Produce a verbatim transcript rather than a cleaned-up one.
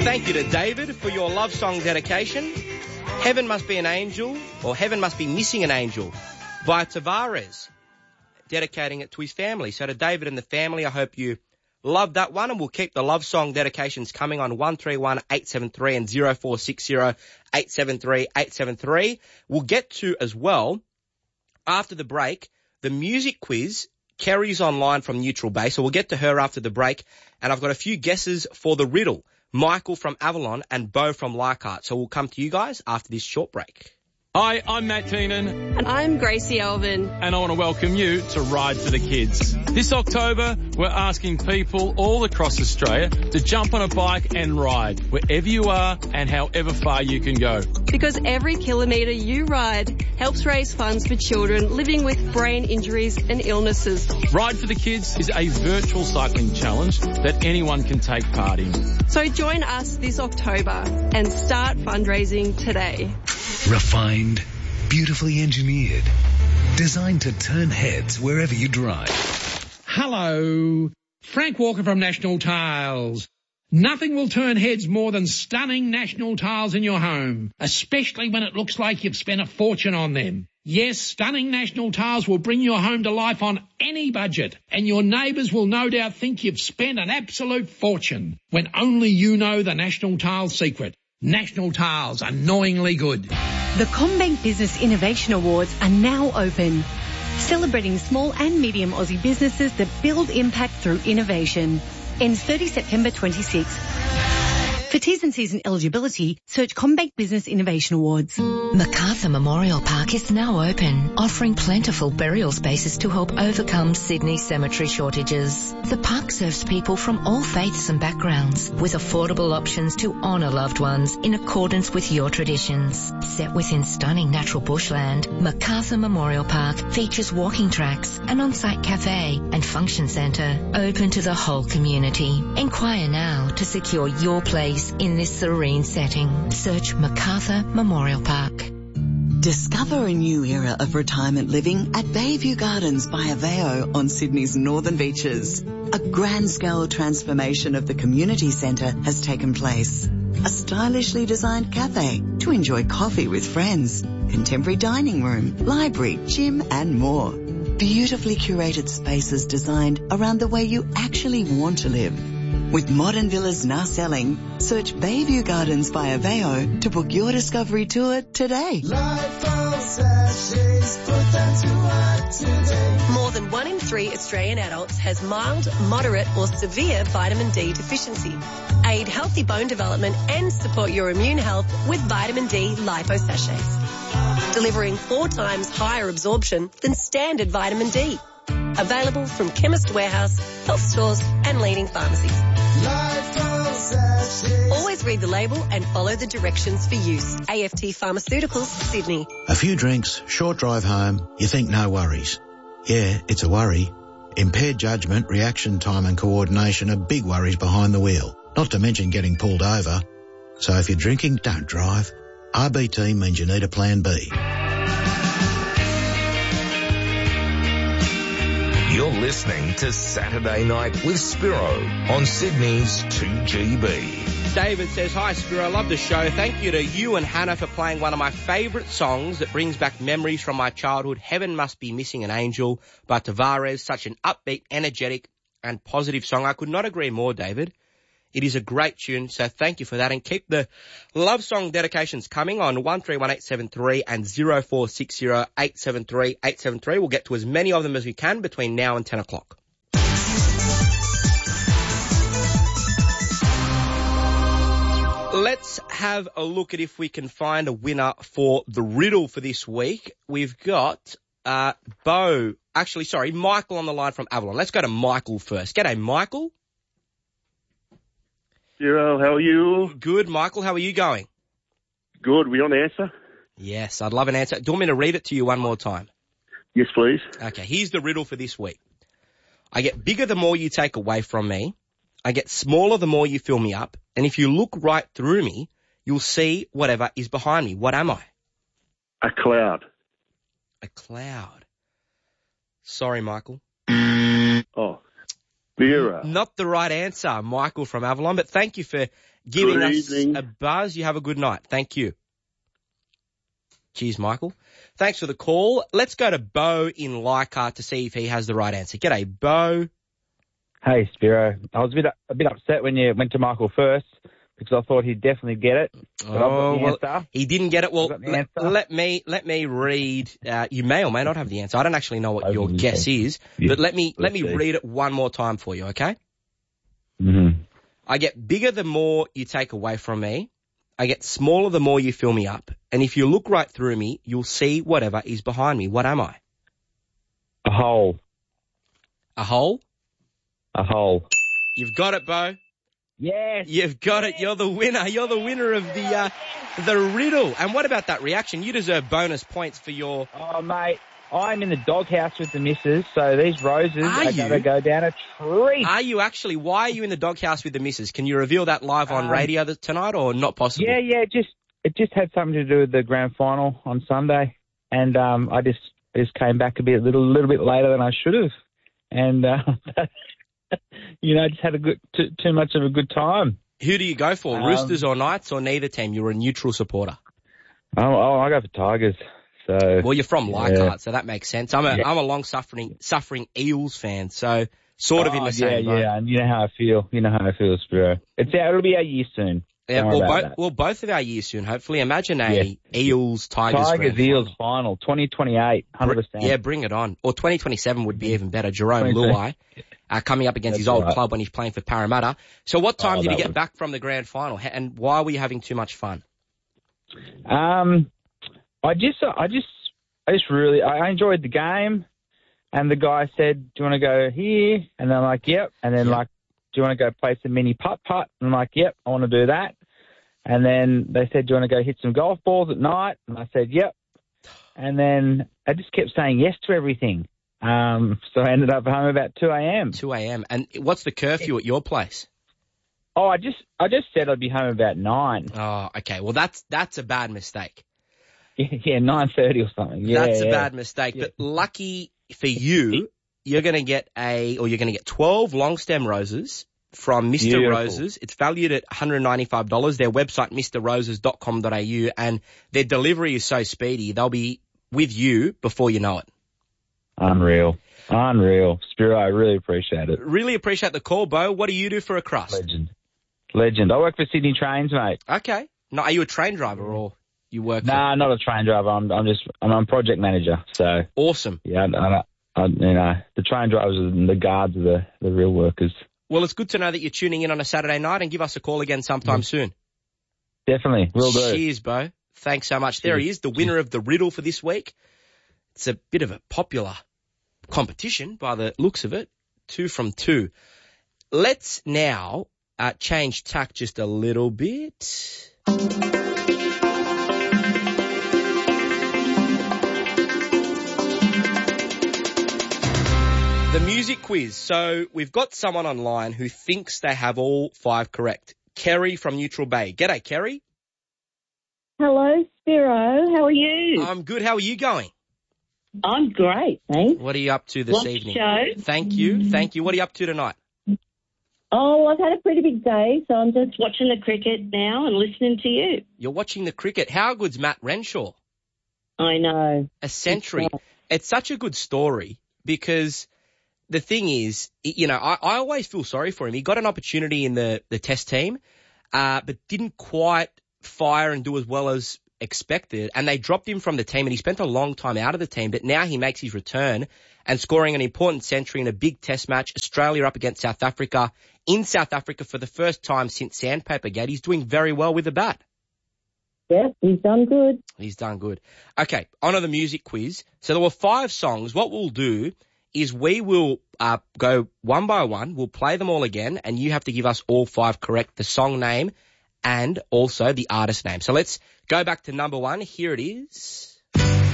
Thank you to David for your love song dedication. Heaven Must Be an Angel, or Heaven Must Be Missing an Angel, by Tavares, dedicating it to his family. So to David and the family, I hope you love that one, and we'll keep the love song dedications coming on one three one eight seven three and zero four six zero eight seven three eight seven three. We'll get to, as well, after the break, the music quiz. Kerry's online from Neutral Bay, so we'll get to her after the break. And I've got a few guesses for the riddle. Michael from Avalon and Bo from Leichhardt. So we'll come to you guys after this short break. Hi, I'm Matt Keenan. And I'm Gracie Alvin. And I want to welcome you to Ride for the Kids. This October, we're asking people all across Australia to jump on a bike and ride wherever you are and however far you can go. Because every kilometre you ride helps raise funds for children living with brain injuries and illnesses. Ride for the Kids is a virtual cycling challenge that anyone can take part in. So join us this October and start fundraising today. Refined, beautifully engineered, designed to turn heads wherever you drive. Hello, Frank Walker from National Tiles. Nothing will turn heads more than stunning National Tiles in your home, especially when it looks like you've spent a fortune on them. Yes, stunning National Tiles will bring your home to life on any budget, and your neighbours will no doubt think you've spent an absolute fortune, when only you know the National Tiles secret. National Tiles, annoyingly good. The CommBank Business Innovation Awards are now open, celebrating small and medium Aussie businesses that build impact through innovation. Ends thirtieth September twenty-sixth. For T's and C's and eligibility, search CommBank Business Innovation Awards. Macarthur Memorial Park is now open, offering plentiful burial spaces to help overcome Sydney's cemetery shortages. The park serves people from all faiths and backgrounds, with affordable options to honour loved ones in accordance with your traditions. Set within stunning natural bushland, Macarthur Memorial Park features walking tracks, an on-site cafe and function centre open to the whole community. Inquire now to secure your place in this serene setting. Search Macarthur Memorial Park. Discover a new era of retirement living at Bayview Gardens by Aveo on Sydney's northern beaches. A grand-scale transformation of the community centre has taken place. A stylishly designed cafe to enjoy coffee with friends, contemporary dining room, library, gym and more. Beautifully curated spaces designed around the way you actually want to live. With modern villas now selling, search Bayview Gardens by Aveo to book your discovery tour today. More than one in three Australian adults has mild, moderate or severe vitamin D deficiency. Aid healthy bone development and support your immune health with vitamin D lipo sachets, delivering four times higher absorption than standard vitamin D. Available from Chemist Warehouse, health stores and leading pharmacies. Always read the label and follow the directions for use. A F T Pharmaceuticals, Sydney. A few drinks, short drive home, you think no worries. Yeah, it's a worry. Impaired judgment, reaction time and coordination are big worries behind the wheel, not to mention getting pulled over. So if you're drinking, don't drive. R B T means you need a plan B. You're listening to Saturday Night with Spiro on Sydney's two G B. David says, hi Spiro, I love the show. Thank you to you and Hannah for playing one of my favourite songs that brings back memories from my childhood, Heaven Must Be Missing an Angel by Tavares. Such an upbeat, energetic and positive song. I could not agree more, David. It is a great tune, so thank you for that. And keep the love song dedications coming on one three one eight seven three and zero four six zero eight seven three eight seven three. We'll get to as many of them as we can between now and ten o'clock. Let's have a look at if we can find a winner for the riddle for this week. We've got uh, Bo, actually, sorry, Michael on the line from Avalon. Let's go to Michael first. G'day, Michael. Spiro, how are you? Good, Michael. How are you going? Good. We on answer? Yes, I'd love an answer. Do you want me to read it to you one more time? Yes, please. Okay, here's the riddle for this week. I get bigger the more you take away from me. I get smaller the more you fill me up. And if you look right through me, you'll see whatever is behind me. What am I? A cloud. A cloud. Sorry, Michael. Oh. Spiro. Not the right answer, Michael from Avalon, but thank you for giving Good us evening. a buzz. You have a good night. Thank you. Cheers, Michael. Thanks for the call. Let's go to Bo in Leichhardt to see if he has the right answer. G'day, Bo. Hey, Spiro. I was a bit a bit upset when you went to Michael first because I thought he'd definitely get it. But I've got Oh, the well, answer. he didn't get it. Well, I've got the let, answer. let me let me read. Uh, you may or may not have the answer. I don't actually know what I your believe guess so. is, Yeah, but let me let let's me see. read it one more time for you, okay? Mm-hmm. I get bigger the more you take away from me. I get smaller the more you fill me up. And if you look right through me, you'll see whatever is behind me. What am I? A hole. A hole? A hole. You've got it, Bo. Yes. You've got it. You're the winner. You're the winner of the uh, the riddle. And what about that reaction? You deserve bonus points for your... Oh, mate. I'm in the doghouse with the missus, so these roses Are are you? going to go down a tree. Are you actually? Why are you in the doghouse with the missus? Can you reveal that live on Um, radio th- tonight or not possible? Yeah, yeah. Just it just had something to do with the grand final on Sunday, and um, I just I just came back a bit, a little, little bit later than I should have, and uh, you know, just had a good too, too much of a good time. Who do you go for, Um, Roosters or Knights or neither team? You're a neutral supporter. Oh, oh I go for Tigers. So Well, you're from yeah. Leichhardt, so that makes sense. I'm a Yeah. am a long suffering suffering Eels fan, so sort of in Oh, the same yeah, boat. yeah, and you know how I feel. You know how I feel, Spiro. It's out. It'll be our year soon. Yeah, Don't well, worry about both that. well, both of our years soon, hopefully. Imagine a Yeah. Eels Tigers Tigers grand Eels final. final, twenty twenty-eight, one hundred percent. Yeah, bring it on. Or twenty twenty-seven would be even better. Jerome twenty-seven. Luai uh, coming up against That's his old right. club when he's playing for Parramatta. So what time Oh, did you that get was- back from the grand final, Ha- and why were you having too much fun? Um, I just, I just, I just really, I I enjoyed the game, and the guy said, "Do you want to go here?" And I'm like, "Yep." And then Yep. like, "Do you want to go play some mini putt putt?" And I'm like, "Yep, I want to do that." And then they said, "Do you want to go hit some golf balls at night?" And I said, "Yep." And then I just kept saying yes to everything. Um, so I ended up home about two a.m. two a.m. And what's the curfew at your place? Oh, I just, I just said I'd be home about nine. Oh, okay. Well, that's that's a bad mistake. Yeah, nine thirty or something. Yeah, That's a yeah. bad mistake. Yeah. But lucky for you, you're going to get a, or you're going to get twelve long stem roses from Mister Beautiful. Roses. It's valued at one hundred ninety-five dollars. Their website, mr roses dot com dot a u, and their delivery is so speedy. They'll be with you before you know it. Unreal. Unreal. Spiro, I really appreciate it. Really appreciate the call, Bo. What do you do for a crust? Legend. Legend. I work for Sydney Trains, mate. Okay. No, are you a train driver or you work? Nah, not a train driver. I'm, I'm just, I'm a project manager. So, For... Awesome. yeah, I, I, I, you know, the train drivers and the guards are the, the real workers. Well, it's good to know that you're tuning in on a Saturday night, and give us a call again sometime soon. Definitely. Will do. Cheers, Bo. Thanks so much. There he is, the winner of the riddle for this week. It's a bit of a popular competition by the looks of it. Two from two. Let's now uh, change tack just a little bit. The music quiz. So we've got someone online who thinks they have all five correct. Kerry from Neutral Bay. G'day, Kerry. Hello, Spiro. How are you? I'm good. How are you going? I'm great, thanks. What are you up to this Watch the evening? show. Thank you. Thank you. What are you up to tonight? Oh, I've had a pretty big day, so I'm just watching the cricket now and listening to you. You're watching the cricket. How good's Matt Renshaw? I know. A century. It's such a good story because the thing is, you know, I, I always feel sorry for him. He got an opportunity in the, the test team, uh, but didn't quite fire and do as well as expected. And they dropped him from the team, and he spent a long time out of the team. But now he makes his return and scoring an important century in a big test match. Australia up against South Africa in South Africa for the first time since Sandpaper Gate. He's doing very well with the bat. Yep, he's done good. He's done good. Okay, on to the music quiz. So there were five songs. What we'll do is we will uh, go one by one. We'll play them all again, and you have to give us all five correct, the song name and also the artist name. So let's go back to number one. Here it is.